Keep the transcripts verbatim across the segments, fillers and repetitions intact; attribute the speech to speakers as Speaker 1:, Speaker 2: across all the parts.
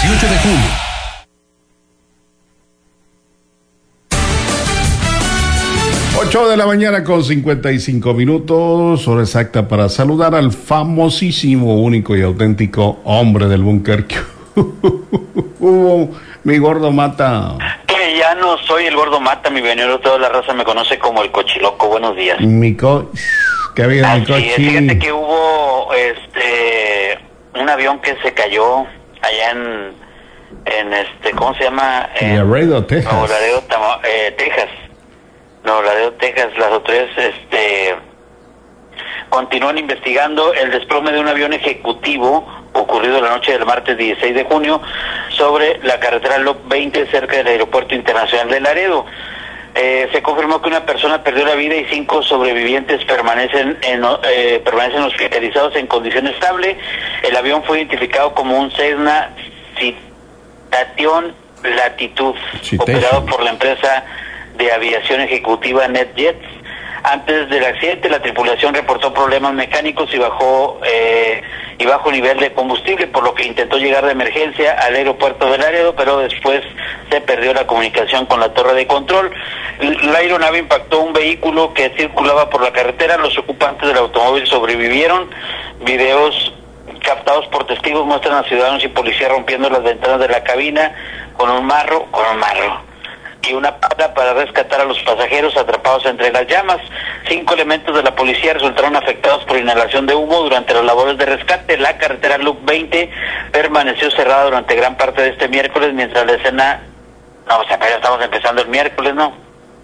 Speaker 1: dieciocho de julio.
Speaker 2: ocho de la mañana con cincuenta y cinco minutos, hora exacta para saludar al famosísimo, único y auténtico hombre del búnker. Mi gordo Mata.
Speaker 3: Que ya no soy el gordo Mata, mi venero, toda la raza me conoce como el cochiloco. Buenos días.
Speaker 2: Mi co... ¿Qué había, mi cochi?
Speaker 3: Fíjate que hubo este un avión que se cayó allá en, en este, ¿cómo se llama? En
Speaker 2: Laredo, Texas.
Speaker 3: Nuevo Laredo, eh, Texas. Nuevo Laredo, Texas. Las autoridades este, continúan investigando el desplome de un avión ejecutivo ocurrido la noche del martes dieciséis de junio sobre la carretera Loop veinte cerca del Aeropuerto Internacional de Laredo. Eh, se confirmó que una persona perdió la vida y cinco sobrevivientes permanecen en, eh, permanecen hospitalizados en condición estable. El avión fue identificado como un Cessna Citation Latitude,
Speaker 2: Citation,
Speaker 3: operado por la empresa de aviación ejecutiva NetJets. Antes del accidente, la tripulación reportó problemas mecánicos y bajó eh, y bajo nivel de combustible, por lo que intentó llegar de emergencia al aeropuerto de Laredo, pero después se perdió la comunicación con la torre de control. La aeronave impactó un vehículo que circulaba por la carretera. Los ocupantes del automóvil sobrevivieron. Videos captados por testigos muestran a ciudadanos y policías rompiendo las ventanas de la cabina con un marro, con un marro. y una pala para rescatar a los pasajeros atrapados entre las llamas. Cinco elementos de la policía resultaron afectados por inhalación de humo durante las labores de rescate. La carretera Loop veinte permaneció cerrada durante gran parte de este miércoles, mientras la escena... No, o sea, apenas estamos empezando el miércoles, ¿no?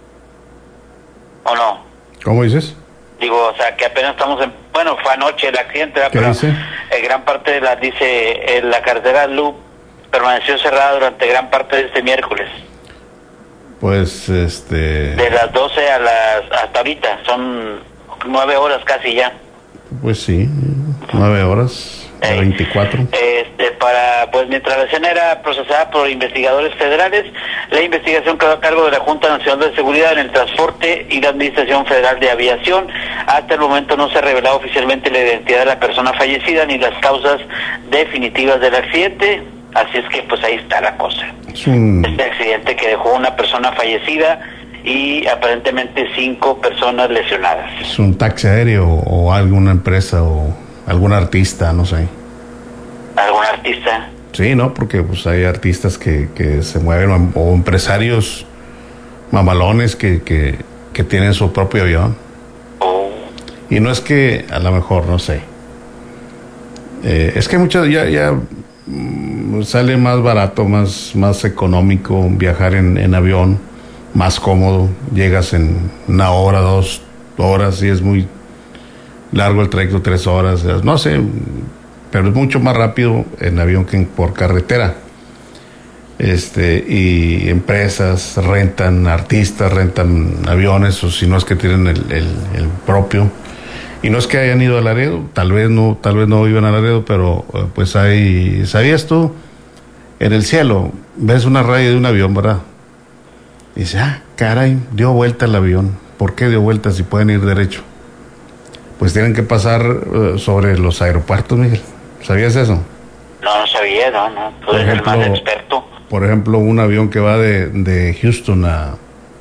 Speaker 3: ¿O no?
Speaker 2: ¿Cómo dices?
Speaker 3: Digo, o sea, que apenas estamos en... Bueno, fue anoche el accidente, ¿verdad?
Speaker 2: ¿Qué
Speaker 3: Pero
Speaker 2: dice?
Speaker 3: Eh, gran parte de la... Dice, eh, la carretera Loop permaneció cerrada durante gran parte de este miércoles.
Speaker 2: Pues, este...
Speaker 3: De las doce a las... hasta ahorita, son nueve horas casi ya.
Speaker 2: Pues sí, nueve horas, a veinticuatro.
Speaker 3: Este, para, pues mientras la escena era procesada por investigadores federales, la investigación quedó a cargo de la Junta Nacional de Seguridad en el Transporte y la Administración Federal de Aviación. Hasta el momento no se ha revelado oficialmente la identidad de la persona fallecida ni las causas definitivas del accidente. Así es que pues ahí está la cosa.
Speaker 2: Es un...
Speaker 3: Este accidente que dejó una persona fallecida y aparentemente cinco personas lesionadas.
Speaker 2: Es un taxi aéreo o alguna empresa o algún artista, no sé.
Speaker 3: ¿Algún artista?
Speaker 2: Sí, ¿no? Porque pues hay artistas que, que se mueven o empresarios mamalones que, que, que tienen su propio avión.
Speaker 3: Oh.
Speaker 2: Y no es que a lo mejor, no sé. Eh, es que muchas ya... ya sale más barato, más, más económico viajar en, en avión, más cómodo, llegas en una hora, dos horas, y es muy largo el trayecto, tres horas, no sé, pero es mucho más rápido en avión que por carretera. Este, y empresas rentan, artistas rentan aviones, o si no es que tienen el, el, el propio. Y no es que hayan ido a Laredo, tal vez no, tal vez no iban a Laredo, pero pues hay, ¿sabías tú? En el cielo ves una raya de un avión, ¿verdad? Y dice, ah, caray, dio vuelta el avión. ¿Por qué dio vuelta si pueden ir derecho? Pues tienen que pasar uh, sobre los aeropuertos, Miguel. ¿Sabías eso?
Speaker 3: No, no sabía, no, no. Tú eres el más experto.
Speaker 2: Por ejemplo, un avión que va de, de Houston a...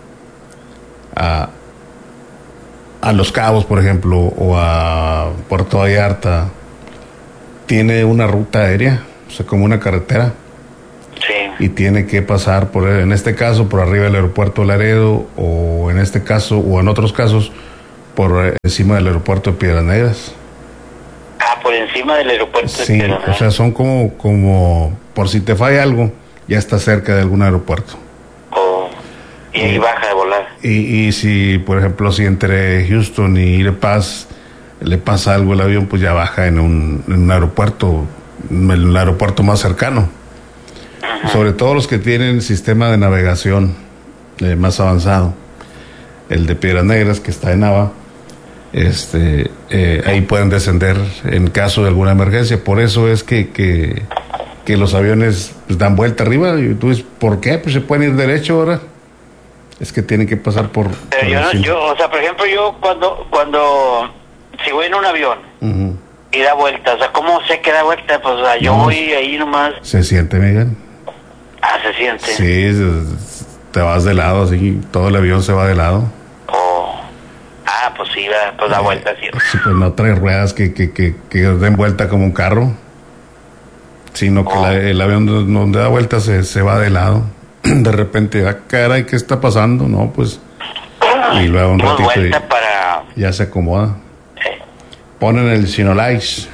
Speaker 2: a a Los Cabos, por ejemplo, o a Puerto Vallarta, tiene una ruta aérea, o sea, como una carretera.
Speaker 3: Sí.
Speaker 2: Y tiene que pasar por, en este caso, por arriba del aeropuerto de Laredo, o en este caso, o en otros casos, por encima del aeropuerto de Piedras Negras.
Speaker 3: Ah, por encima del aeropuerto de
Speaker 2: Sí,
Speaker 3: Piedras Negras.
Speaker 2: o sea, son como, como, por si te falla algo, ya está cerca de algún aeropuerto.
Speaker 3: Oh. Y ahí baja de volar.
Speaker 2: Y, y si, por ejemplo, si entre Houston y Le Paz le pasa algo al avión, pues ya baja en un, en un aeropuerto, en el aeropuerto más cercano. Uh-huh. Sobre todo los que tienen sistema de navegación eh, más avanzado, el de Piedras Negras, que está en Nava, este, eh, ahí pueden descender en caso de alguna emergencia. Por eso es que, que, que los aviones pues, dan vuelta arriba. Y tú dices, ¿por qué? Pues se pueden ir derecho ahora. Es que tienen que pasar por...
Speaker 3: Pero
Speaker 2: por
Speaker 3: yo, no, yo, o sea, por ejemplo, yo cuando, cuando, si voy en un avión,
Speaker 2: uh-huh.
Speaker 3: Y da vuelta, o sea, ¿cómo sé que da vuelta? Pues o sea, yo
Speaker 2: No,
Speaker 3: voy ahí nomás.
Speaker 2: Se siente, Miguel.
Speaker 3: Ah, se siente.
Speaker 2: Sí, se- te vas de lado, así, todo el avión se va de lado.
Speaker 3: Oh. Ah, pues sí, da, pues da vuelta, sí.
Speaker 2: Sí, pues no trae ruedas que, que, que, que den vuelta como un carro, sino que
Speaker 3: Oh.
Speaker 2: la- el avión donde donde da vuelta se, se va de lado. De repente, ah, caray, ¿qué está pasando? No, pues, y luego un
Speaker 3: Dimos
Speaker 2: ratito y
Speaker 3: vuelta para...
Speaker 2: ya se acomoda.
Speaker 3: eh,
Speaker 2: Ponen el Sinolais.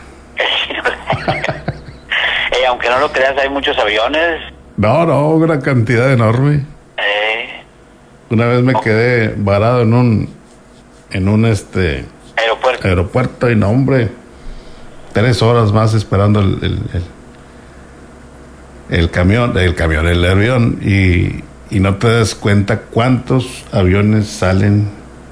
Speaker 3: eh, aunque no lo creas, hay muchos aviones.
Speaker 2: No, no, una cantidad enorme.
Speaker 3: Eh,
Speaker 2: Una vez me quedé varado en un, en un este
Speaker 3: aeropuerto.
Speaker 2: aeropuerto y no, hombre, tres horas más esperando el, el, el, el camión, el camión, el avión, y, y no te das cuenta cuántos aviones salen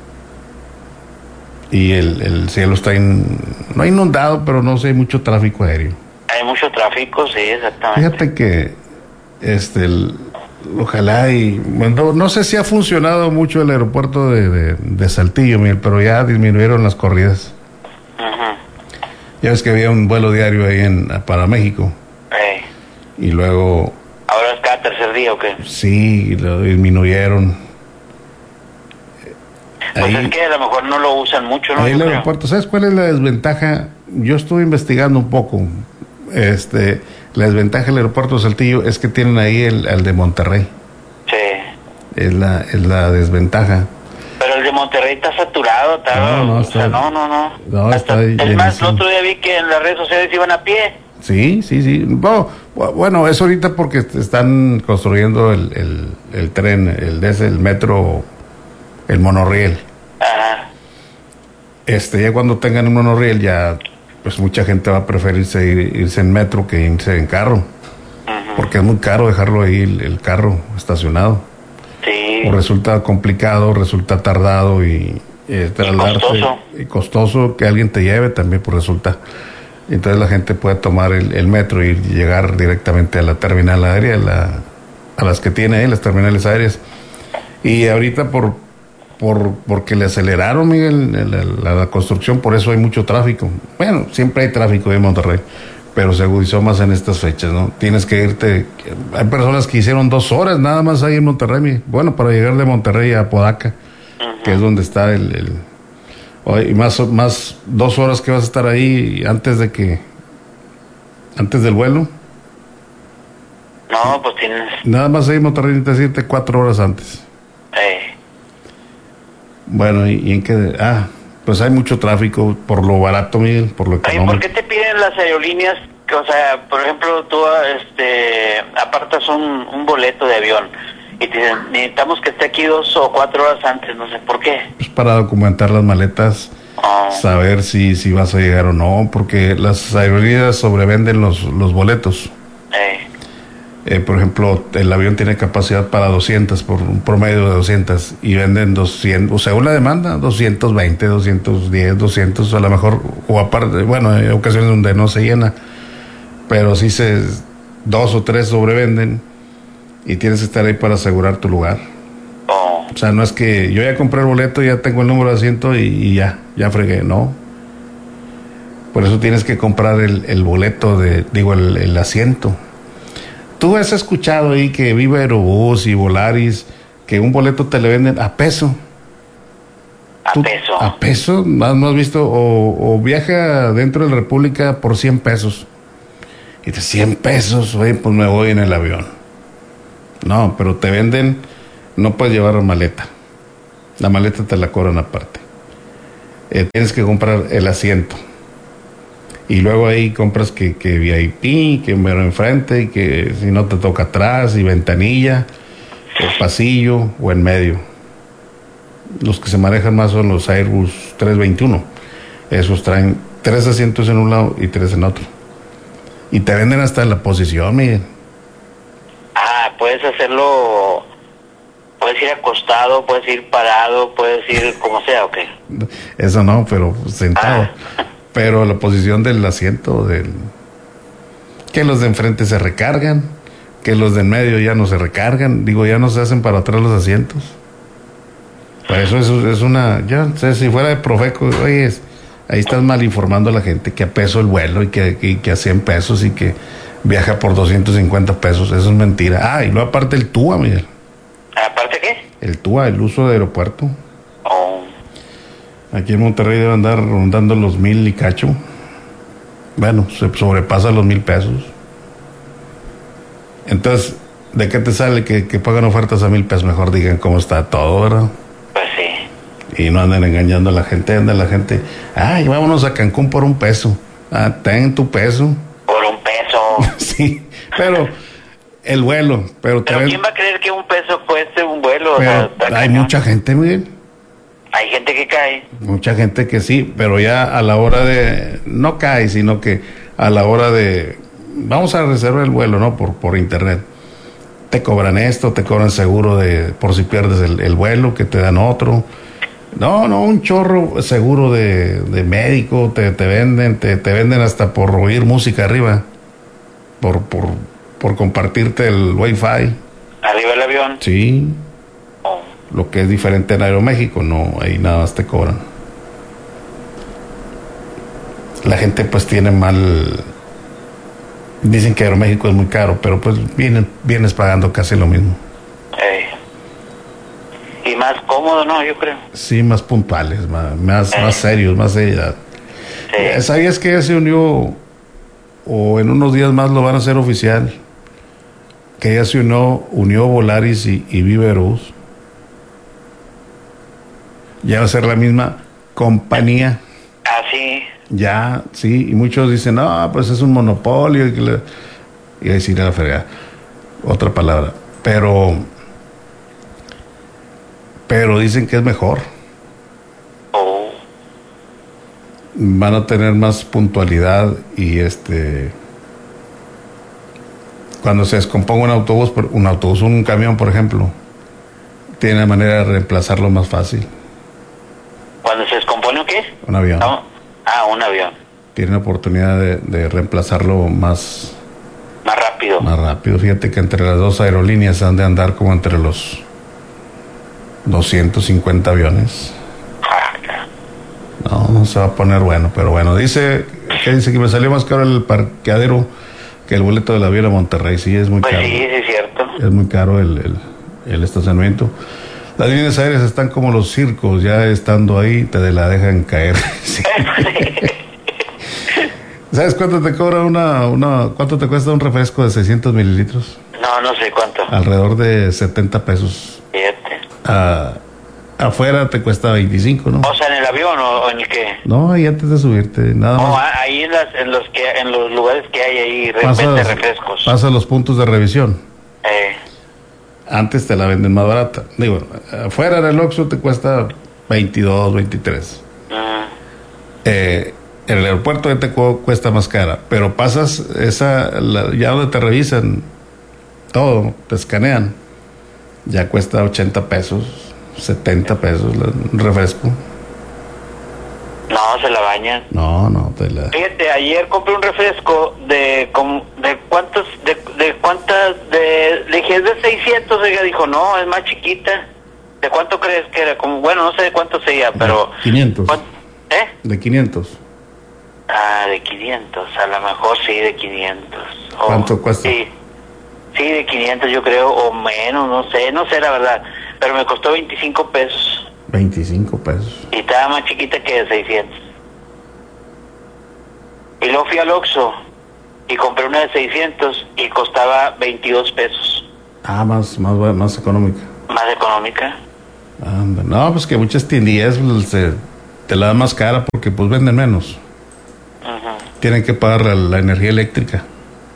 Speaker 2: y el, el cielo está in, no inundado, pero no sé, hay mucho tráfico aéreo.
Speaker 3: Hay mucho tráfico, sí, exactamente.
Speaker 2: Fíjate que este el, ojalá y bueno, no sé si ha funcionado mucho el aeropuerto de, de, de Saltillo, Miguel, pero ya disminuyeron las corridas.
Speaker 3: Ujú.
Speaker 2: Ya ves que había un vuelo diario ahí en para México
Speaker 3: Eh,
Speaker 2: y luego
Speaker 3: ¿Ahora es cada tercer día o qué?
Speaker 2: sí lo disminuyeron.
Speaker 3: Pues
Speaker 2: Ahí,
Speaker 3: es que a lo mejor no lo usan mucho, ¿no?
Speaker 2: ahí
Speaker 3: Yo
Speaker 2: el
Speaker 3: creo.
Speaker 2: aeropuerto, ¿sabes cuál es la desventaja? Yo estuve investigando un poco. Este, la desventaja del aeropuerto de Saltillo es que tienen ahí el, el de Monterrey.
Speaker 3: Sí.
Speaker 2: Es la, es la desventaja.
Speaker 3: Pero el de Monterrey está saturado, está,
Speaker 2: No, no,
Speaker 3: o
Speaker 2: está-
Speaker 3: sea, no, no, no.
Speaker 2: no, está
Speaker 3: Hasta- es más, el
Speaker 2: llenísimo.
Speaker 3: otro día vi que en las redes sociales iban a pie.
Speaker 2: Sí, sí, sí. No, bu- bueno, es ahorita porque están construyendo el, el, el tren, el, es el metro, el monorriel.
Speaker 3: Ajá.
Speaker 2: Este, ya cuando tengan un monorriel, ya, pues mucha gente va a preferirse ir- irse en metro que irse en carro.
Speaker 3: Ujú.
Speaker 2: Porque es muy caro dejarlo ahí, el, el carro estacionado.
Speaker 3: Sí.
Speaker 2: O resulta complicado, resulta tardado y eh, trasladarse-
Speaker 3: costoso.
Speaker 2: y costoso que alguien te lleve también, pues resulta. Entonces la gente puede tomar el, el metro y llegar directamente a la terminal aérea, la, a las que tiene ahí, las terminales aéreas. Y ahorita por, por porque le aceleraron, Miguel, la, la, la construcción, por eso hay mucho tráfico. Bueno, siempre hay tráfico en Monterrey, pero se agudizó más en estas fechas, ¿no? Tienes que irte. Hay personas que hicieron dos horas nada más ahí en Monterrey, Miguel. Bueno, para llegar de Monterrey a Apodaca,
Speaker 3: Ujú.
Speaker 2: que es donde está el, el o- y más más dos horas que vas a estar ahí antes de que antes del vuelo.
Speaker 3: No, pues tienes...
Speaker 2: Nada más ahí en Monterrey necesitas irte cuatro horas antes.
Speaker 3: Eh,
Speaker 2: Bueno, y, y en qué, ah, pues hay mucho tráfico por lo barato, Miguel, por lo
Speaker 3: Ay, ¿por
Speaker 2: económico.
Speaker 3: qué te piden las aerolíneas? Que, o sea, por ejemplo, tú este, apartas un, un boleto de avión y te dicen, necesitamos que esté aquí dos o cuatro horas antes, no sé por qué.
Speaker 2: Pues para documentar las maletas,
Speaker 3: Oh,
Speaker 2: saber si, si vas a llegar o no, porque las aerolíneas sobrevenden los, los boletos.
Speaker 3: eh,
Speaker 2: Eh, por ejemplo, el avión tiene capacidad para doscientas, por un promedio de doscientas, y venden doscientos, o según la demanda, doscientos veinte, doscientos diez, doscientos, a lo mejor, o aparte, bueno, hay ocasiones donde no se llena, pero sí se, dos o tres sobrevenden, y tienes que estar ahí para asegurar tu lugar.
Speaker 3: oh,
Speaker 2: O sea, no es que yo ya compré el boleto, ya tengo el número de asiento y, y ya, ya fregué, no. Por eso tienes que comprar el, el boleto de, digo, el, el asiento. Tú has escuchado ahí que Viva Aerobús y Volaris, que un boleto te le venden a peso.
Speaker 3: a
Speaker 2: Tú-
Speaker 3: peso.
Speaker 2: A peso, ¿no no has visto? O, o viaja dentro de la República por cien pesos. Y de cien pesos, oye, pues me voy en el avión. No, pero te venden, no puedes llevar maleta. La maleta te la cobran aparte. Eh, tienes que comprar el asiento. Y luego ahí compras que, que V I P, que mero enfrente, y que si no te toca atrás, y ventanilla, o pasillo, o en medio. Los que se manejan más son los Airbus trescientos veintiuno. Esos traen tres asientos en un lado y tres en otro. Y te venden hasta la posición, Miguel.
Speaker 3: Ah, puedes hacerlo, puedes ir acostado, puedes ir parado, puedes ir como sea, ¿ok?
Speaker 2: Eso no, pero sentado.
Speaker 3: Ah.
Speaker 2: Pero la posición del asiento, del que los de enfrente se recargan, que los de en medio ya no se recargan, digo, ya no se hacen para atrás los asientos. Para eso es, es una, ya sé, si fuera de Profeco, oye, es- ahí estás mal informando a la gente que a peso el vuelo y que, y que a cien pesos y que viaja por doscientos cincuenta pesos. Eso es mentira. Ah, y luego aparte el T U A, Miguel.
Speaker 3: ¿Aparte qué?
Speaker 2: El T U A, el uso de aeropuerto.
Speaker 3: Oh.
Speaker 2: Aquí en Monterrey debe andar rondando los mil y cacho. Bueno, se sobrepasa los mil pesos. Entonces, ¿de qué te sale que, que pagan ofertas a mil pesos? Mejor digan cómo está todo, ¿verdad?
Speaker 3: Pues sí.
Speaker 2: Y no anden engañando a la gente, anda la gente, ay, vámonos a Cancún por un peso. Ah, ten tu peso.
Speaker 3: Por un peso.
Speaker 2: Sí, pero el vuelo, pero,
Speaker 3: Pero
Speaker 2: también,
Speaker 3: ¿quién va a creer que un peso cueste un vuelo?
Speaker 2: pero
Speaker 3: O sea, está
Speaker 2: hay
Speaker 3: cañón.
Speaker 2: mucha gente, Miguel.
Speaker 3: Hay gente que cae.
Speaker 2: Mucha gente que sí, pero ya a la hora de, no cae, sino que a la hora de, vamos a reservar el vuelo, ¿no? Por, por internet. Te cobran esto, te cobran seguro de, por si pierdes el, el vuelo, que te dan otro. No, no, un chorro seguro de, de médico, te, te venden, te, te venden hasta por oír música arriba, por, por, por compartirte el wifi.
Speaker 3: Arriba del avión.
Speaker 2: Sí.
Speaker 3: Oh.
Speaker 2: Lo que es diferente en Aeroméxico, no, ahí nada más te cobran. La gente pues tiene mal, dicen que Aeroméxico es muy caro, pero pues vienen, vienes pagando casi lo mismo.
Speaker 3: Ey. Y más cómodo, ¿no? Yo creo.
Speaker 2: Sí, más puntuales, más, más,
Speaker 3: Eh.
Speaker 2: más serios, más seriedad.
Speaker 3: Sí.
Speaker 2: ¿Sabías que ya se unió, o en unos días más lo van a hacer oficial, que ya se unió, unió Volaris y, y Viva Aerobús? Ya va a ser la misma compañía.
Speaker 3: Así.
Speaker 2: Ya, sí, y muchos dicen, no, pues es un monopolio. Y, que le... y a decir a la fregada, otra palabra. Pero, pero dicen que es mejor.
Speaker 3: Oh.
Speaker 2: Van a tener más puntualidad y este... Cuando se descomponga un autobús, por- un autobús, un camión, por ejemplo, tiene manera de reemplazarlo más fácil.
Speaker 3: ¿Cuando se descompone o qué?
Speaker 2: Un avión.
Speaker 3: No. Ah, un avión.
Speaker 2: Tiene oportunidad de, de reemplazarlo más,
Speaker 3: Más rápido.
Speaker 2: más rápido. Fíjate que entre las dos aerolíneas han de andar como entre los doscientos cincuenta aviones.
Speaker 3: Ah,
Speaker 2: No, no se va a poner bueno, pero bueno, dice que dice que me salió más caro el parqueadero que el boleto del avión a Monterrey. Sí, es muy
Speaker 3: Pues
Speaker 2: caro.
Speaker 3: sí, sí es cierto.
Speaker 2: Es muy caro el, el, el estacionamiento. Las líneas aéreas están como los circos, ya estando ahí te la dejan caer. Sí. ¿Sabes cuánto te cobra una, una, cuánto te cuesta un refresco de seiscientos mililitros?
Speaker 3: No, no sé cuánto.
Speaker 2: Alrededor de setenta pesos.
Speaker 3: Fíjate.
Speaker 2: Ah, afuera te cuesta veinticinco, ¿no?
Speaker 3: O sea, en el avión o, o en el que.
Speaker 2: No, ahí antes de subirte, nada
Speaker 3: No,
Speaker 2: más.
Speaker 3: ah, ahí en, las, en los que en los lugares que hay ahí
Speaker 2: Pasa,
Speaker 3: repente refrescos.
Speaker 2: pasa los puntos de revisión.
Speaker 3: Eh,
Speaker 2: Antes te la venden más barata. Digo, afuera en el Oxxo te cuesta veintidós, veintitrés.
Speaker 3: mm,
Speaker 2: Eh, en el aeropuerto ya te cu- cuesta más cara, pero pasas esa, la- ya donde te revisan todo, te escanean, ya cuesta ochenta pesos, setenta pesos la- un refresco.
Speaker 3: no, se la bañan.
Speaker 2: No, no, te la...
Speaker 3: Fíjate, ayer compré un refresco de como, de cuántos, de, de cuántas, de, le dije, es de seiscientos, ella dijo, no, es más chiquita. ¿De cuánto crees que era? Como, bueno, no sé de cuánto sería, pero...
Speaker 2: quinientos.
Speaker 3: ¿cuán- ¿Eh?
Speaker 2: De quinientos.
Speaker 3: Ah, de quinientos, a lo mejor sí, de quinientos. O-
Speaker 2: ¿Cuánto cuesta?
Speaker 3: Sí, sí, de quinientos yo creo, o menos, no sé, no sé la verdad, pero me costó veinticinco pesos
Speaker 2: veinticinco pesos.
Speaker 3: y estaba más chiquita que de seiscientos. Y luego fui al Oxxo y compré una de seiscientos y costaba veintidós pesos,
Speaker 2: Ah, más, más, bu- más económica.
Speaker 3: más económica.
Speaker 2: Anda, no, pues que muchas tiendillas pues, se, te la dan más cara porque pues venden menos.
Speaker 3: Ujú.
Speaker 2: Tienen que pagar la, la energía eléctrica.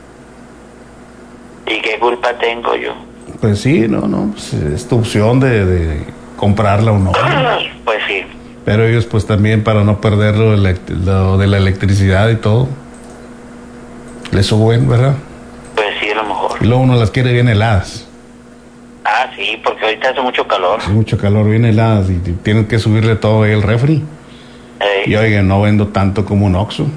Speaker 3: ¿Y qué culpa tengo yo?
Speaker 2: Pues sí, no, no, pues es tu opción de, de comprarla o no.
Speaker 3: Pues sí,
Speaker 2: Pero ellos pues también para no perder lo, elect- lo de la electricidad y todo, le suben, ¿verdad?
Speaker 3: pues sí, a lo mejor.
Speaker 2: Y luego uno las quiere bien heladas.
Speaker 3: Ah, sí, porque ahorita hace mucho calor.
Speaker 2: Hace mucho calor, bien heladas y, y tienen que subirle todo ahí el refri.
Speaker 3: Ey.
Speaker 2: Y oigan, no vendo tanto como un Oxxo.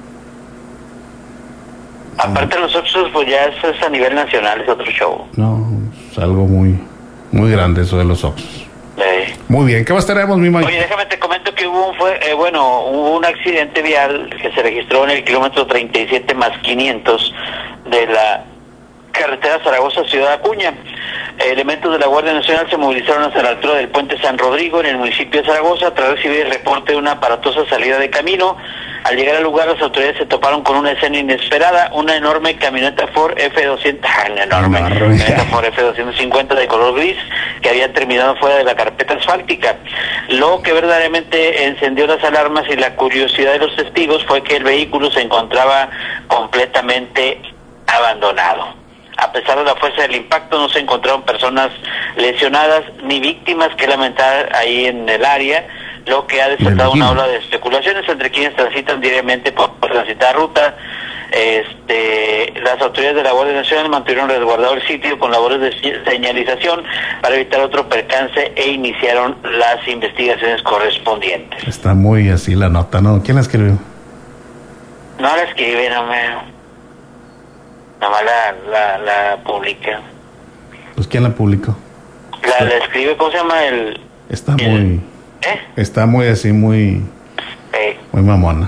Speaker 3: Aparte los Oxxos, pues ya eso es a nivel nacional, es otro show.
Speaker 2: No, es algo muy, muy grande eso de los Oxxos.
Speaker 3: Eh.
Speaker 2: Muy bien, ¿qué más tenemos, mi Mike?
Speaker 3: Oye, déjame te comento que hubo un, fue, eh, bueno, hubo un accidente vial que se registró en el kilómetro treinta y siete más quinientos de la carretera Zaragoza-Ciudad Acuña. Elementos de la Guardia Nacional se movilizaron hasta la altura del puente San Rodrigo en el municipio de Zaragoza tras recibir el reporte de una aparatosa salida de camino. Al llegar al lugar, las autoridades se toparon con una escena inesperada, una enorme camioneta Ford F doscientos, ah, una enorme camioneta Ford F doscientos cincuenta de color gris que había terminado fuera de la carpeta asfáltica. Lo que verdaderamente encendió las alarmas y la curiosidad de los testigos fue que el vehículo se encontraba completamente abandonado. A pesar de la fuerza del impacto, no se encontraron personas lesionadas ni víctimas que lamentar ahí en el área, lo que ha desatado una ola de especulaciones entre quienes transitan diariamente por, por transitada ruta. Este, las autoridades de la Guardia Nacional mantuvieron resguardado el sitio con labores de señalización para evitar otro percance e iniciaron las investigaciones correspondientes.
Speaker 2: Está muy así la nota, ¿no? ¿Quién la escribió?
Speaker 3: No la escribe, no me... Nada más la, la, la publica.
Speaker 2: Pues ¿quién la publicó?
Speaker 3: La, la escribe, ¿cómo se llama? El...
Speaker 2: Está
Speaker 3: el,
Speaker 2: muy...
Speaker 3: ¿Eh?
Speaker 2: Está muy así, muy...
Speaker 3: Eh.
Speaker 2: Muy mamona.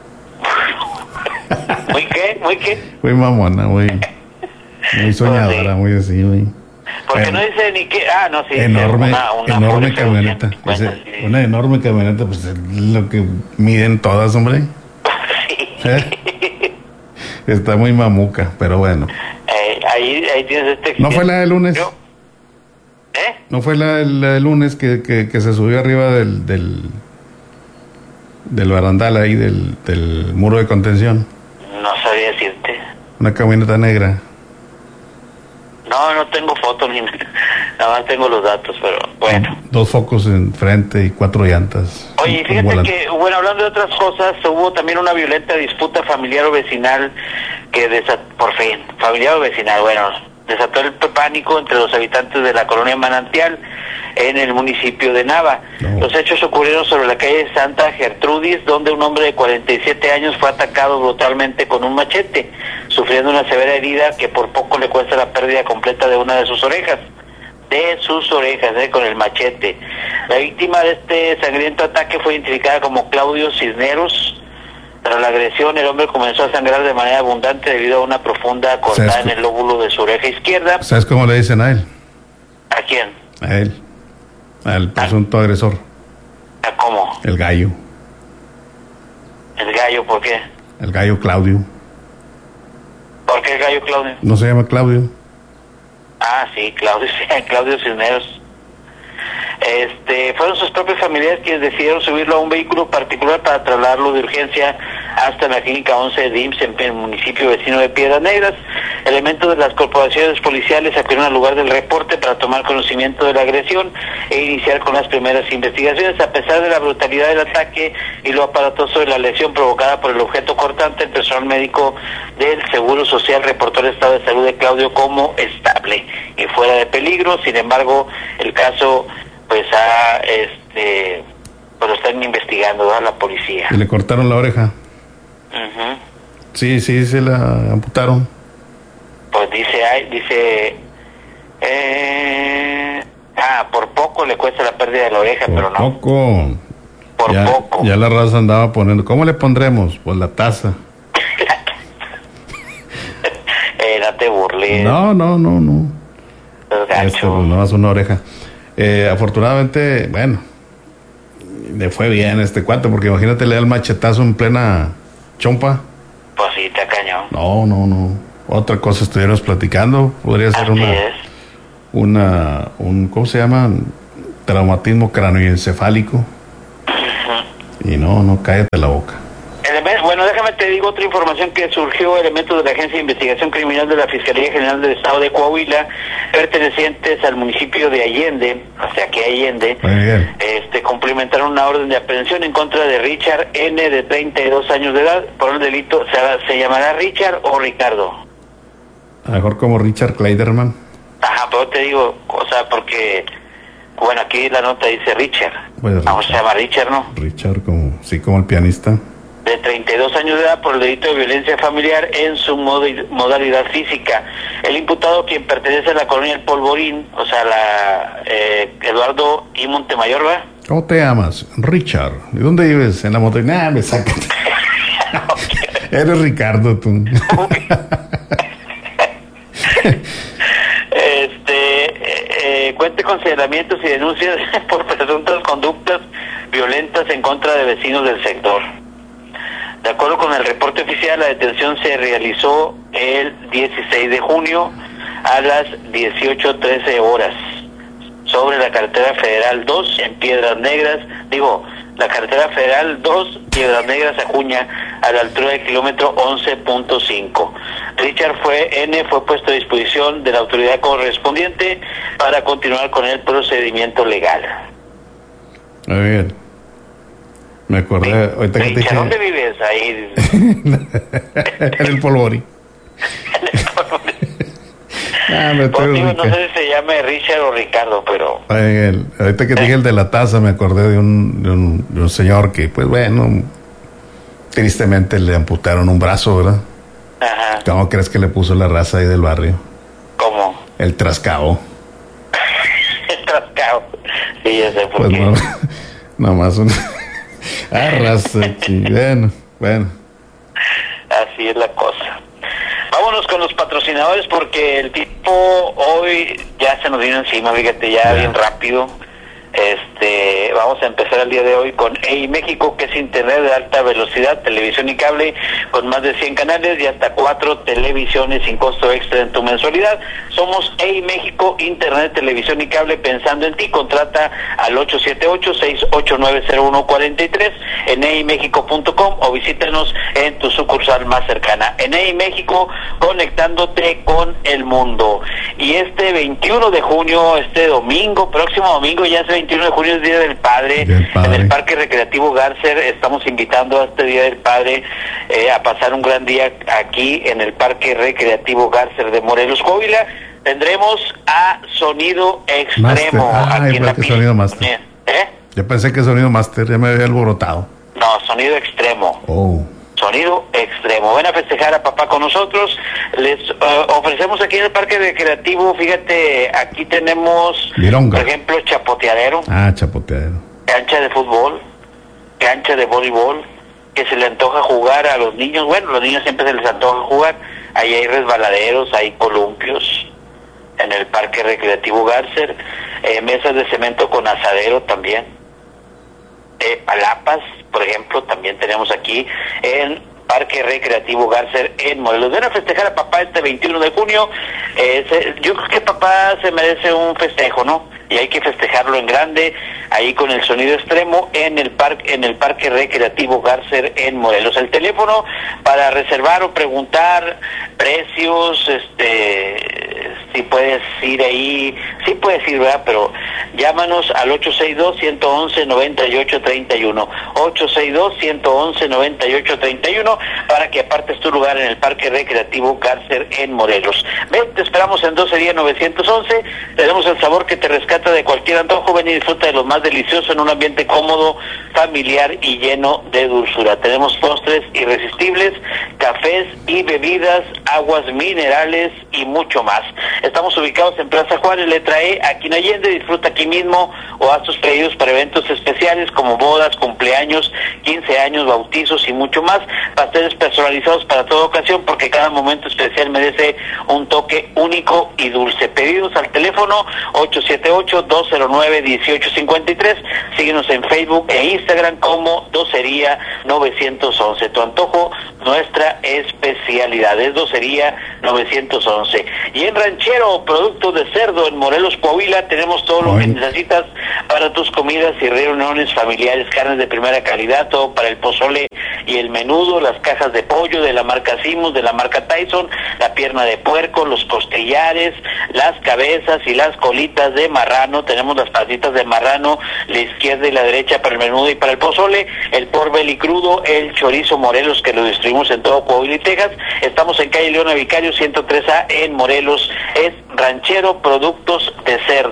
Speaker 3: ¿Muy qué? ¿Muy qué?
Speaker 2: Muy mamona, muy... Muy soñadora,
Speaker 3: pues sí.
Speaker 2: Muy así, muy...
Speaker 3: Porque
Speaker 2: bueno,
Speaker 3: no dice ni qué... Ah, no, sí.
Speaker 2: enorme,
Speaker 3: una, una
Speaker 2: enorme camioneta.
Speaker 3: Ese,
Speaker 2: sí. Una enorme camioneta, pues es lo que miden todas, hombre.
Speaker 3: Sí.
Speaker 2: ¿Eh? Está muy mamuca, pero bueno.
Speaker 3: Eh, ahí, ahí tienes este...
Speaker 2: ¿No fue la del lunes?
Speaker 3: ¿Yo? ¿Eh?
Speaker 2: ¿No fue la, la del lunes que, que, que se subió arriba del... del del barandal ahí, del, del muro de contención?
Speaker 3: No sabía decirte.
Speaker 2: Una camioneta negra.
Speaker 3: No, no tengo fotos ni nada más tengo los datos, pero bueno.
Speaker 2: Dos focos en frente y cuatro llantas.
Speaker 3: Oye, fíjate que, bueno, hablando de otras cosas, hubo también una violenta disputa familiar o vecinal que desató, por fin, familiar o vecinal, bueno, desató el pánico entre los habitantes de la colonia Manantial en el municipio de Nava. No. Los hechos ocurrieron sobre la calle Santa Gertrudis, donde un hombre de cuarenta y siete años fue atacado brutalmente con un machete, sufriendo una severa herida que por poco le cuesta la pérdida completa de una de sus orejas. De sus orejas, eh, con el machete. La víctima de este sangriento ataque fue identificada como Claudio Cisneros. Tras la agresión, el hombre comenzó a sangrar de manera abundante debido a una profunda cortada en el lóbulo de su oreja izquierda.
Speaker 2: ¿Sabes cómo le dicen a él?
Speaker 3: ¿A quién?
Speaker 2: A él. Al presunto ¿A? agresor.
Speaker 3: ¿A cómo?
Speaker 2: El gallo.
Speaker 3: ¿El gallo por qué?
Speaker 2: El gallo Claudio.
Speaker 3: ¿Por qué el gallo Claudio?
Speaker 2: No se llama Claudio.
Speaker 3: Ah, sí, Claudio, Claudio Cisneros. Este, fueron sus propios familiares quienes decidieron subirlo a un vehículo particular para trasladarlo de urgencia hasta la clínica once de I M S S en el municipio vecino de Piedras Negras. Elementos de las corporaciones policiales acudieron al lugar del reporte para tomar conocimiento de la agresión e iniciar con las primeras investigaciones. A pesar de la brutalidad del ataque y lo aparatoso de la lesión provocada por el objeto cortante, el personal médico del Seguro Social reportó el estado de salud de Claudio como estable y fuera de peligro. Sin embargo, el caso pues ha, este, pues lo están investigando, ¿verdad? La policía.
Speaker 2: Y le cortaron la oreja.
Speaker 3: Uh-huh.
Speaker 2: Sí, sí, se la amputaron.
Speaker 3: Pues dice, ay, dice, eh, ah, por poco le cuesta la pérdida de la oreja,
Speaker 2: por
Speaker 3: pero no.
Speaker 2: Poco.
Speaker 3: Por
Speaker 2: ya,
Speaker 3: poco.
Speaker 2: Ya la raza andaba poniendo, ¿cómo le pondremos? Pues la taza.
Speaker 3: eh, no te burles.
Speaker 2: No, no, no, no.
Speaker 3: Este,
Speaker 2: pues no es una oreja. Eh, afortunadamente, bueno, le fue bien este cuate, porque imagínate le da el machetazo en plena chompa.
Speaker 3: Pues sí, te cañón.
Speaker 2: No, no, no. Otra cosa estuviéramos platicando, podría ser
Speaker 3: Así
Speaker 2: una,
Speaker 3: es.
Speaker 2: una, un, ¿cómo se llama? Traumatismo cráneoencefálico. Uh-huh. Y no, no, cállate la boca.
Speaker 3: Bueno, déjame te digo otra información que surgió. Elementos de la Agencia de Investigación Criminal de la Fiscalía General del Estado de Coahuila, pertenecientes al municipio de Allende, o sea que Allende, este, cumplimentaron una orden de aprehensión en contra de Richard N., de treinta y dos años de edad, por el delito. ¿Se, se llamará Richard o Ricardo?
Speaker 2: A lo mejor como Richard Kleiderman.
Speaker 3: Ajá, pero te digo, o sea, porque, bueno, aquí la nota dice Richard.
Speaker 2: Pues
Speaker 3: Vamos, se llama Richard, ¿no?
Speaker 2: Richard, como, sí, como el pianista.
Speaker 3: de treinta y dos años de edad por el delito de violencia familiar en su modalidad física. El imputado, quien pertenece a la colonia El Polvorín, o sea, la eh, Eduardo I. Montemayor, ¿verdad?
Speaker 2: ¿Cómo te llamas? Richard. ¿Y dónde vives? En la moto. Nah, me sácate. Eres Ricardo, tú.
Speaker 3: este eh, cuente con señalamientos y denuncias por presuntas conductas violentas en contra de vecinos del sector. De acuerdo con el reporte oficial, la detención se realizó el dieciséis de junio a las dieciocho trece horas sobre la carretera federal dos en Piedras Negras, digo, la carretera federal dos, Piedras Negras, Acuña, a la altura del kilómetro once punto cinco. Richard fue N fue puesto a disposición de la autoridad correspondiente para continuar con el procedimiento legal.
Speaker 2: Muy bien. Me acordé,
Speaker 3: Sí.
Speaker 2: ahorita que te dije...
Speaker 3: ¿Dónde vives? Ahí.
Speaker 2: En el Polvorín.
Speaker 3: En el Polvorín.
Speaker 2: Ah, me
Speaker 3: Pues, digo, no
Speaker 2: rica.
Speaker 3: sé si se llame Richard o Ricardo, pero...
Speaker 2: Ay, el- ahorita que te dije el de la taza, me acordé de un, de un, de un señor que, pues bueno, tristemente le amputaron un brazo, ¿verdad?
Speaker 3: Ajá.
Speaker 2: ¿Cómo crees que le puso la raza ahí del barrio?
Speaker 3: ¿Cómo?
Speaker 2: El trascabo.
Speaker 3: El trascado. Sí, ya sé por
Speaker 2: Pues
Speaker 3: qué.
Speaker 2: no, nomás un... Ah, raza, chi- bueno, bueno.
Speaker 3: Así es la cosa. Vámonos con los patrocinadores porque el tiempo hoy ya se nos vino encima, fíjate, ya
Speaker 2: Ya.
Speaker 3: bien rápido. Este, vamos a empezar el día de hoy con E I México, que es internet de alta velocidad, televisión y cable con más de cien canales y hasta cuatro televisiones sin costo extra en tu mensualidad. Somos E I México, internet, televisión y cable pensando en ti. Contrata al ocho siete ocho, seis ocho nueve, cero uno cuatro tres en e i mexico punto com o visítanos en tu sucursal más cercana. En E I México, conectándote con el mundo. Y este veintiuno de junio, este domingo, próximo domingo, ya es veintiuno de junio, es Día del Padre,
Speaker 2: Del Padre.
Speaker 3: en el Parque Recreativo Garcer. Estamos invitando a este Día del Padre eh, a pasar un gran día aquí en el Parque Recreativo Garcer de Morelos, Coahuila. Tendremos a Sonido Extremo.
Speaker 2: Master. Ah,
Speaker 3: aquí en la
Speaker 2: que
Speaker 3: pista.
Speaker 2: Sonido Master.
Speaker 3: ¿Eh?
Speaker 2: Yo pensé que sonido Master, ya me había alborotado.
Speaker 3: No, Sonido Extremo.
Speaker 2: Oh.
Speaker 3: Sonido Extremo. Ven a festejar a papá con nosotros. Les uh, ofrecemos aquí en el Parque Recreativo, fíjate, aquí tenemos,
Speaker 2: Vironga.
Speaker 3: por ejemplo, chapoteadero,
Speaker 2: Ah, chapoteadero.
Speaker 3: cancha de fútbol, cancha de voleibol, que se le antoja jugar a los niños. Bueno, a los niños siempre se les antoja jugar. Ahí hay resbaladeros, hay columpios en el Parque Recreativo Garcer, eh, mesas de cemento con asadero también. Eh, palapas, por ejemplo, también tenemos aquí en Parque Recreativo Garcer en Morelos. Ven a festejar a papá este veintiuno de junio. Eh, se, yo creo que papá se merece un festejo, ¿no? Y hay que festejarlo en grande, ahí con el Sonido Extremo en el parque, en el Parque Recreativo Garcer en Morelos. El teléfono para reservar o preguntar precios, este, si puedes ir ahí, sí puedes ir, ¿verdad? Pero llámanos al ocho seis dos, uno uno uno, nueve ocho tres uno, ocho seis dos, uno uno uno, nueve ocho tres uno, para que apartes tu lugar en el Parque Recreativo Garcer en Morelos. Ven, te esperamos en docería novecientos once, tenemos el sabor que te rescata de cualquier antojo. Ven y disfruta de lo más delicioso en un ambiente cómodo, familiar y lleno de dulzura. Tenemos postres irresistibles, cafés y bebidas, aguas minerales y mucho más. Estamos ubicados en Plaza Juárez, letra E, aquí en Allende. Disfruta aquí mismo o haz tus pedidos para eventos especiales como bodas, cumpleaños, quince años, bautizos y mucho más. Pasteles personalizados para toda ocasión, porque cada momento especial merece un toque único y dulce. Pedidos al teléfono ocho siete ocho, dos cero nueve, uno ocho cinco tres. Síguenos en Facebook e Instagram como Docería novecientos once. Tu antojo, nuestra especialidad. Es Docería novecientos once. Y en Ranchero, productos de cerdo en Morelos, Coahuila, tenemos todo lo que necesitas para tus comidas y reuniones familiares. Carnes de primera calidad, todo para el pozole y el menudo, las cajas de pollo de la marca Simus, de la marca Tyson, la pierna de puerco, los costillares, las cabezas y las colitas de marrano. Tenemos las patitas de marrano, la izquierda y la derecha para el menudo y para el pozole, el pork crudo, el chorizo Morelos, que lo distribuimos en todo Coahuila y Texas. Estamos en calle Leona Vicario ciento tres A en Morelos. Es Ranchero, productos de cerdo.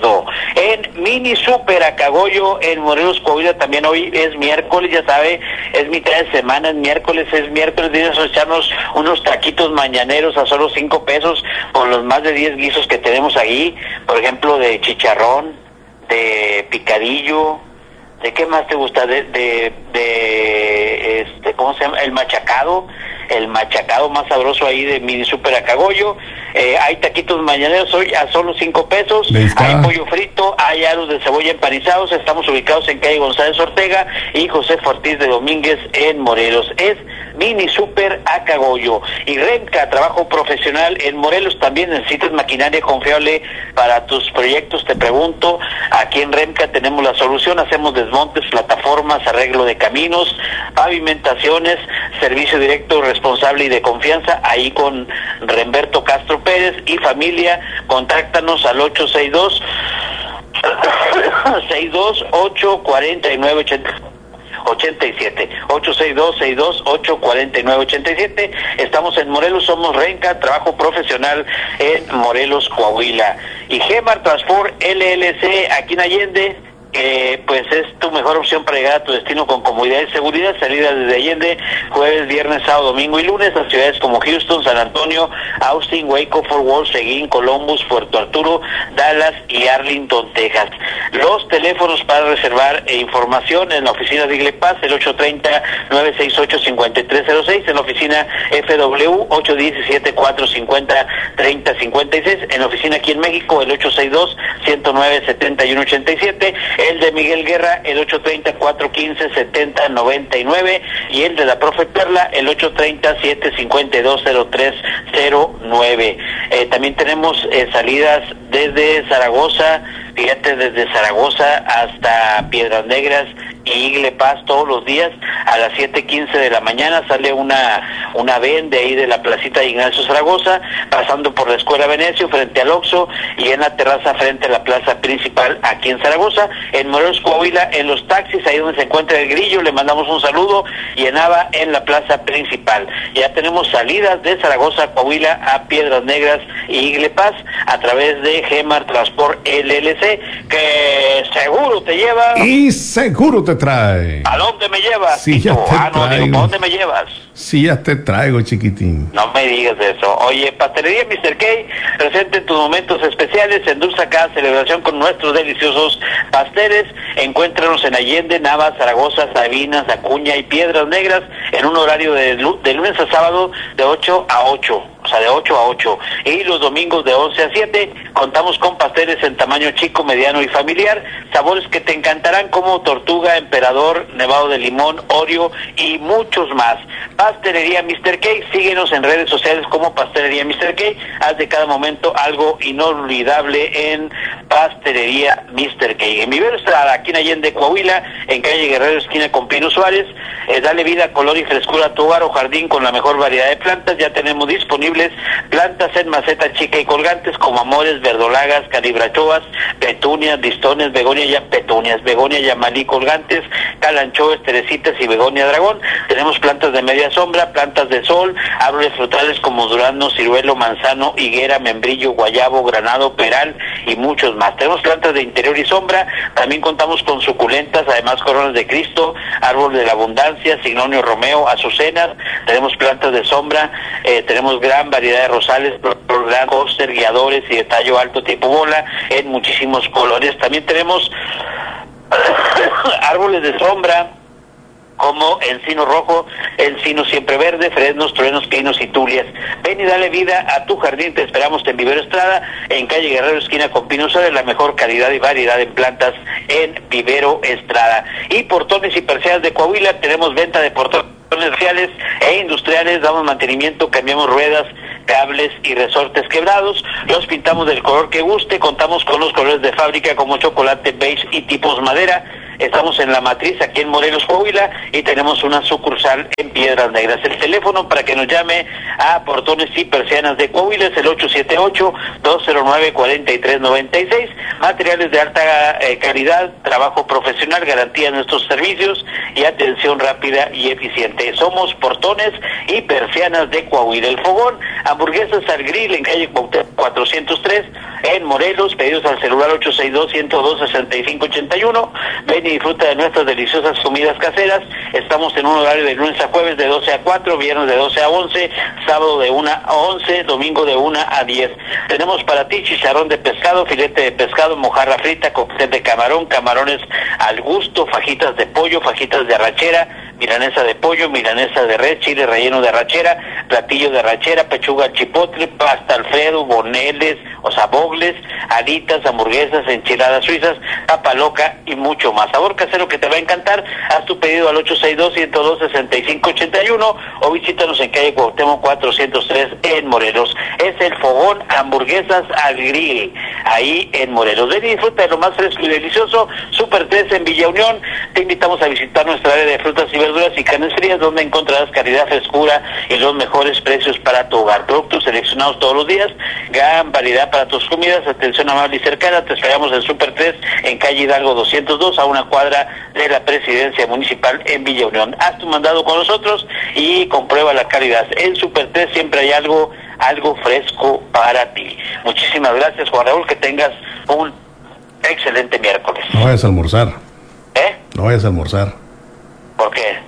Speaker 3: En Mini Super Acagoyo, en Morelos, Coahuila, también hoy es miércoles, ya sabe, es mitad de semana, es miércoles, es miércoles, vamos a echarnos unos taquitos mañaneros a solo cinco pesos, con los más de diez guisos que tenemos ahí, por ejemplo, de chicharrón, de picadillo, ¿de qué más te gusta? De, de, de, este, ¿cómo se llama? El machacado, el machacado más sabroso ahí de Mini Super Acagoyo. Eh, hay taquitos mañaneros hoy a solo cinco pesos, hay pollo frito, hay aros de cebolla empanizados. Estamos ubicados en calle González Ortega y José Ortiz de Domínguez en Morelos. Es Mini Super Acagoyo. Y Remca, trabajo profesional en Morelos. También necesitas maquinaria confiable para tus proyectos, te pregunto. Aquí en Remca tenemos la solución, hacemos desmontes, plataformas, arreglo de caminos, pavimentaciones, servicio directo, responsable y de confianza, ahí con Remberto Castro Pérez y familia. Contáctanos al ocho seis dos, seis dos ocho, cuatro nueve ochenta y siete, ocho seis dos, seis dos ocho, cuatro nueve ochenta y siete. Estamos en Morelos, somos Renca, trabajo profesional en Morelos, Coahuila. Y Gemar Transport L L C aquí en Allende, Eh, pues es tu mejor opción para llegar a tu destino con comodidad y seguridad. Salida desde Allende, jueves, viernes, sábado, domingo y lunes a ciudades como Houston, San Antonio, Austin, Waco, Fort Worth, Seguín, Columbus, Puerto Arturo, Dallas y Arlington, Texas. Los teléfonos para reservar e información en la oficina de Iglepaz, el ocho tres cero, nueve seis ocho, cinco tres cero seis, en la oficina F W ocho uno siete, cuatro cinco cero, tres cero cinco seis, en la oficina aquí en México el ocho seis dos, uno cero nueve, siete uno ocho siete, el de Miguel Guerra el ocho tres cero, cuatro uno cinco, siete cero nueve nueve y el de la Profe Perla el ocho tres cero, siete cinco dos, cero tres cero nueve. Eh, también tenemos eh, salidas desde Zaragoza, fíjate, desde Zaragoza hasta Piedras Negras y Igle Paz todos los días a las siete quince de la mañana. Sale una una ven de ahí de la placita de Ignacio Zaragoza, pasando por la Escuela Venecio frente al Oxxo y en la terraza frente a la plaza principal aquí en Zaragoza. En Morelos, Coahuila, en los taxis, ahí donde se encuentra el Grillo, le mandamos un saludo, y en Ava, en la plaza principal. Ya tenemos salidas de Zaragoza, Coahuila a Piedras Negras y Igle Paz a través de Gemar Transport L L C, que seguro te lleva.
Speaker 2: Y seguro te trae.
Speaker 3: ¿A dónde me llevas?
Speaker 2: Sí, ya te
Speaker 3: ah, no,
Speaker 2: traigo.
Speaker 3: digo, ¿a dónde me llevas?
Speaker 2: Sí, ya te traigo, chiquitín.
Speaker 3: No me digas eso. Oye, Pastelería mister K, presente en tus momentos especiales, endulza cada celebración con nuestros deliciosos pasteles. Encuéntranos en Allende, Nava, Zaragoza, Sabinas, Acuña y Piedras Negras en un horario de, de lunes a sábado de ocho a ocho. O sea, de ocho a ocho. Y los domingos de once a siete. Contamos con pasteles en tamaño chico, mediano y familiar. Sabores que te encantarán como tortuga, emperador, nevado de limón, Oreo y muchos más. Pastelería mister K. Síguenos en redes sociales como Pastelería mister K. Haz de cada momento algo inolvidable en Pastelería mister K. En Vivero Estrada, aquí en Allende, Coahuila, en calle Guerrero, esquina con Pino Suárez. Eh, dale vida, color y frescura a tu hogar o jardín con la mejor variedad de plantas. Ya tenemos disponibles plantas en maceta chica y colgantes como amores, verdolagas, calibrachoas, petunias, listones, begonia ya petunias, begonia yamalí colgantes, calanchoes, teresitas y begonia dragón. Tenemos plantas de media sombra, plantas de sol, árboles frutales como durazno, ciruelo, manzano, higuera, membrillo, guayabo, granado, peral y muchos más. Tenemos plantas de interior y sombra. También contamos con suculentas, además coronas de Cristo, árbol de la abundancia, signonio romeo, azucenas. Tenemos plantas de sombra, eh, tenemos gran variedad de rosales, blancos, guiadores y de tallo alto tipo bola en muchísimos colores. También tenemos árboles de sombra como encino rojo, encino siempre verde, fresnos, truenos, pinos y tulias. Ven y dale vida a tu jardín. Te esperamos en Vivero Estrada, en calle Guerrero, esquina con Pino Suárez, la mejor calidad y variedad en plantas en Vivero Estrada. Y portones y persianas de Coahuila, tenemos venta de portones comerciales e industriales, damos mantenimiento, cambiamos ruedas, cables y resortes quebrados, los pintamos del color que guste, contamos con los colores de fábrica como chocolate, beige y tipos madera. Estamos en La Matriz, aquí en Morelos, Coahuila, y tenemos una sucursal en Piedras Negras. El teléfono para que nos llame a Portones y Persianas de Coahuila es el ocho siete ocho, dos cero nueve, cuatro tres nueve seis. Materiales de alta eh, calidad, trabajo profesional, garantía de nuestros servicios y atención rápida y eficiente. Somos Portones y Persianas de Coahuila. El Fogón, hamburguesas al grill en calle Cuauhtémoc cuatrocientos tres en Morelos. Pedidos al celular ocho seis dos, uno cero dos, seis cinco ocho uno. Ven y disfruta de nuestras deliciosas comidas caseras. Estamos en un horario de lunes a jueves de doce a cuatro, viernes de doce a once, sábado de una a once, domingo de una a diez. Tenemos para ti chicharrón de pescado, filete de pescado, mojarra frita, cóctel de camarón, camarones al gusto, fajitas de pollo, fajitas de arrachera, milanesa de pollo, milanesa de res, chile relleno de arrachera, platillo de arrachera, pechuga al chipotle, pasta alfredo, boneles, o sea, bogles, alitas, hamburguesas, enchiladas suizas, papa loca y mucho más. Sabor casero que te va a encantar. Haz tu pedido al ocho seis dos, uno cero dos, seis cinco ocho uno o visítanos en calle Cuauhtémoc cuatrocientos tres en Morelos. Es el Fogón Hamburguesas al Grill, ahí en Morelos. Ven y disfruta de lo más fresco y delicioso. Super tres en Villa Unión. Te invitamos a visitar nuestra área de frutas y verduras y carnes frías, donde encontrarás calidad, frescura y los mejores precios para tu hogar. Productos seleccionados todos los días, gran variedad para tus comidas, atención amable y cercana. Te esperamos en Super tres en calle Hidalgo doscientos dos, a una cuadra de la Presidencia Municipal en Villa Unión. Haz tu mandado con nosotros y comprueba la calidad. En Super tres siempre hay algo, algo fresco para ti. Muchísimas gracias, Juan Raúl, que tengas un excelente miércoles.
Speaker 2: No vayas a almorzar.
Speaker 3: ¿Eh?
Speaker 2: No vayas a almorzar.
Speaker 3: ¿Por qué?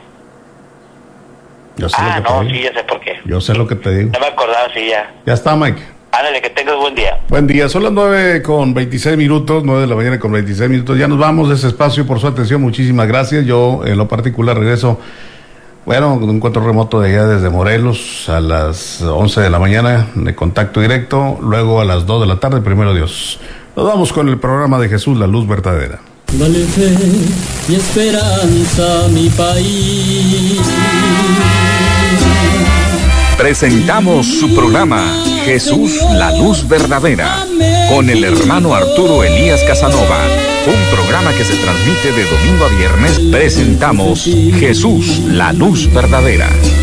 Speaker 2: Yo sé
Speaker 3: Ah,
Speaker 2: lo que
Speaker 3: no,
Speaker 2: te digo.
Speaker 3: sí, ya sé por qué.
Speaker 2: Yo sé lo que te digo.
Speaker 3: No me acordaba, sí, ya.
Speaker 2: Ya está, Mike.
Speaker 3: Ándale, que tengas buen día.
Speaker 2: Buen día, son las nueve con veintiséis minutos, nueve de la mañana con veintiséis minutos. Ya nos vamos de ese espacio por su atención, muchísimas gracias. Yo, en lo particular, regreso, bueno, con un encuentro remoto de allá desde Morelos a las once de la mañana de contacto directo, luego a las dos de la tarde, primero Dios. Nos vamos con el programa de Jesús, la luz verdadera.
Speaker 1: Dale fe y esperanza a mi país.
Speaker 4: Presentamos su programa Jesús, la luz verdadera, con el hermano Arturo Elías Casanova. Un programa que se transmite de domingo a viernes. Presentamos Jesús, la luz verdadera.